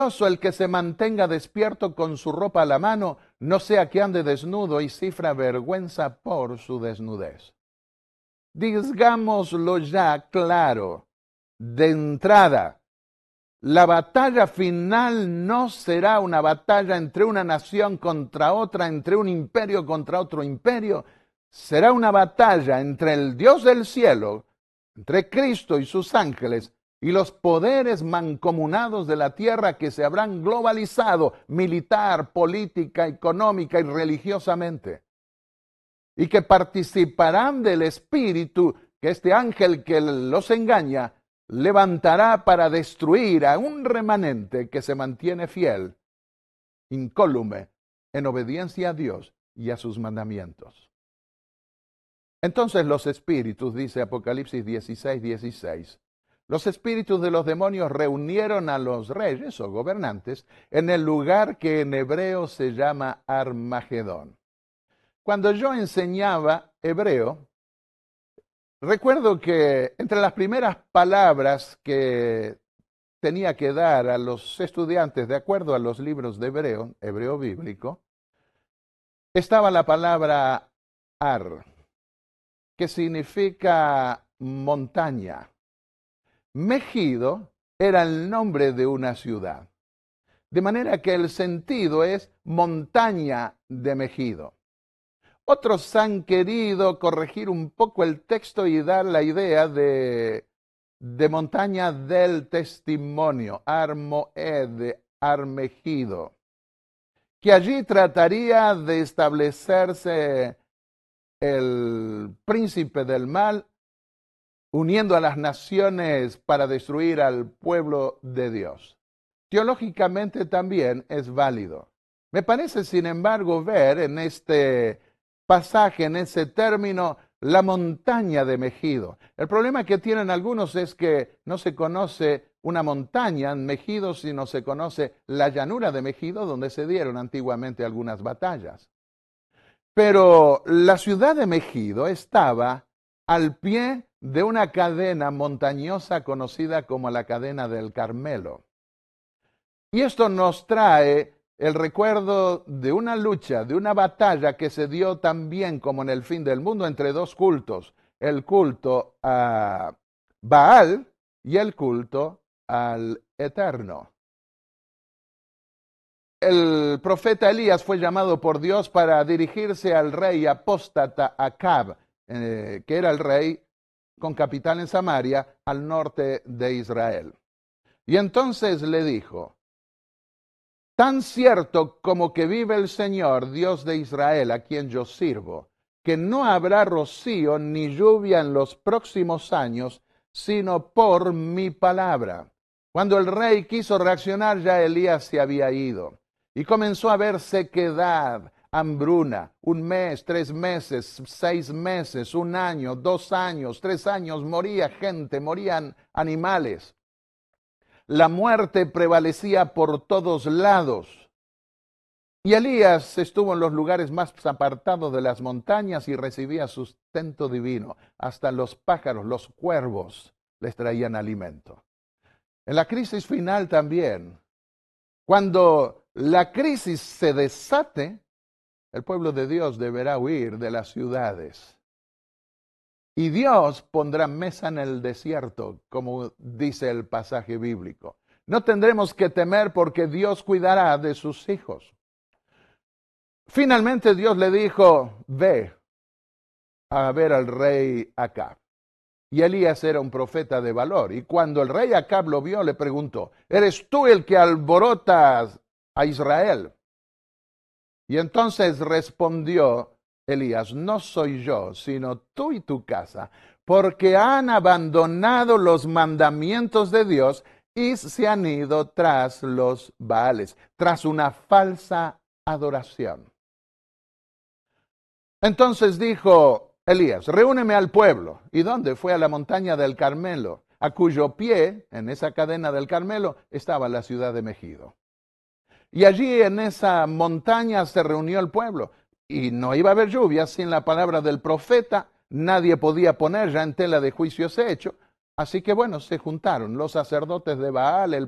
el que se mantenga despierto con su ropa a la mano, no sea que ande desnudo y sufra vergüenza por su desnudez. Digámoslo ya claro, de entrada, la batalla final no será una batalla entre una nación contra otra, entre un imperio contra otro imperio. Será una batalla entre el Dios del cielo, entre Cristo y sus ángeles, y los poderes mancomunados de la tierra que se habrán globalizado militar, política, económica y religiosamente, y que participarán del espíritu que este ángel que los engaña levantará para destruir a un remanente que se mantiene fiel, incólume, en obediencia a Dios y a sus mandamientos. Entonces los espíritus, dice Apocalipsis 16:16, los espíritus de los demonios reunieron a los reyes o gobernantes en el lugar que en hebreo se llama Armagedón. Cuando yo enseñaba hebreo, recuerdo que entre las primeras palabras que tenía que dar a los estudiantes de acuerdo a los libros de hebreo bíblico, estaba la palabra ar, que significa montaña. Megido era el nombre de una ciudad, de manera que el sentido es montaña de Megido. Otros han querido corregir un poco el texto y dar la idea de montaña del testimonio, Armoed, Armegido, que allí trataría de establecerse el príncipe del mal, uniendo a las naciones para destruir al pueblo de Dios. Teológicamente también es válido. Me parece, sin embargo, ver en este pasaje, en ese término, la montaña de Megido. El problema que tienen algunos es que no se conoce una montaña en Megido, sino se conoce la llanura de Megido, donde se dieron antiguamente algunas batallas. Pero la ciudad de Megido estaba al pie de una cadena montañosa conocida como la cadena del Carmelo. Y esto nos trae el recuerdo de una lucha, de una batalla que se dio también como en el fin del mundo entre dos cultos, el culto a Baal y el culto al Eterno. El profeta Elías fue llamado por Dios para dirigirse al rey apóstata Acab, que era el rey con capital en Samaria, al norte de Israel. Y entonces le dijo: tan cierto como que vive el Señor, Dios de Israel, a quien yo sirvo, que no habrá rocío ni lluvia en los próximos años, sino por mi palabra. Cuando el rey quiso reaccionar, ya Elías se había ido. Y comenzó a haber sequedad, hambruna, 1 mes, 3 meses, 6 meses, 1 año, 2 años, 3 años, moría gente, morían animales. La muerte prevalecía por todos lados. Y Elías estuvo en los lugares más apartados de las montañas y recibía sustento divino. Hasta los pájaros, los cuervos, les traían alimento. En la crisis final también, cuando la crisis se desate, el pueblo de Dios deberá huir de las ciudades. Y Dios pondrá mesa en el desierto, como dice el pasaje bíblico. No tendremos que temer porque Dios cuidará de sus hijos. Finalmente Dios le dijo: ve a ver al rey Acab. Y Elías era un profeta de valor. Y cuando el rey Acab lo vio, le preguntó: ¿eres tú el que alborotas a Israel? Y entonces respondió Elías: no soy yo, sino tú y tu casa, porque han abandonado los mandamientos de Dios y se han ido tras los Baales, tras una falsa adoración. Entonces dijo Elías: reúneme al pueblo. ¿Y dónde? Fue a la montaña del Carmelo, a cuyo pie, en esa cadena del Carmelo, estaba la ciudad de Megido. Y allí en esa montaña se reunió el pueblo. Y no iba a haber lluvia sin la palabra del profeta. Nadie podía poner ya en tela de juicio ese hecho. Así que bueno, se juntaron los sacerdotes de Baal, el